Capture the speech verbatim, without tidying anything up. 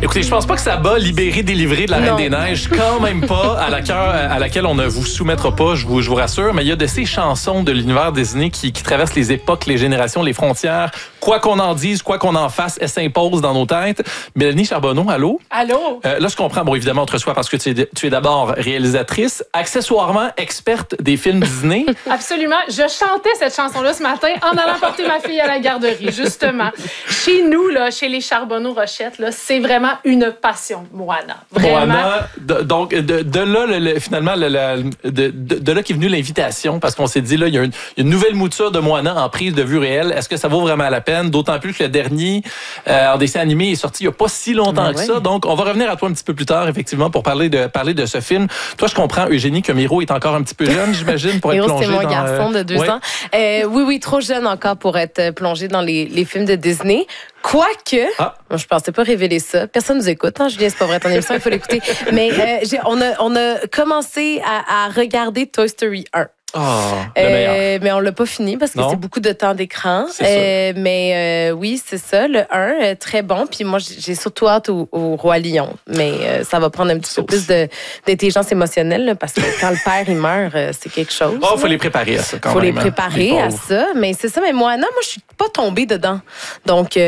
Écoutez, je pense pas que ça bat Libéré, délivré de la Reine des Neiges. Quand même pas, à, la cœur, à laquelle on ne vous soumettra pas, je vous, je vous rassure. Mais il y a de ces chansons de l'univers Disney qui, qui traversent les époques, les générations, les frontières. Quoi qu'on en dise, quoi qu'on en fasse, elles s'imposent dans nos têtes. Mélanie Charbonneau, allô? Allô? Euh, là, je comprends, bon, évidemment, entre soi, parce que tu es, tu es d'abord réalisatrice, accessoirement experte des films Disney. Absolument. Je chantais cette chanson-là ce matin en allant porter ma fille à la garderie, justement. Chez nous, là, chez les Charbonneau-Rochette, là, c'est vraiment une passion, Moana. Vraiment. Moana, de, donc, de, de là, le, le, finalement, le, le, de, de, de là qu'est venue l'invitation, parce qu'on s'est dit, là, il y a une, une nouvelle mouture de Moana en prise de vue réelle. Est-ce que ça vaut vraiment la peine? D'autant plus que le dernier, euh, en dessin animé, est sorti il n'y a pas si longtemps ben que oui. ça. Donc, on va revenir à toi un petit peu plus tard, effectivement, pour parler de, parler de ce film. Toi, je comprends, Eugénie, que Miro est encore un petit peu jeune, j'imagine, pour être Miro, plongé c'est mon dans... garçon de deux ouais. ans. Euh, oui, oui, trop jeune encore pour être plongé dans les, les films de Disney. Quoique, ah. bon, je pensais pas révéler ça. Personne nous écoute, hein, Julien, c'est pas vrai, ton émission, il faut l'écouter. Mais euh, j'ai, on, a, on a commencé à, à regarder Toy Story un. Oh, euh, mais on l'a pas fini parce que non. c'est beaucoup de temps d'écran. Euh, mais euh, oui, c'est ça, le un, euh, très bon. Puis moi, j'ai surtout hâte au, au Roi Lion. Mais euh, ça va prendre un petit Sauf. peu plus de, d'intelligence émotionnelle là, parce que quand le père il meurt, euh, c'est quelque chose. Oh, il faut les préparer à ça quand faut même. Faut les préparer hein, à ça. Mais c'est ça. Mais moi, non, moi, je suis pas tombée dedans. Donc, euh,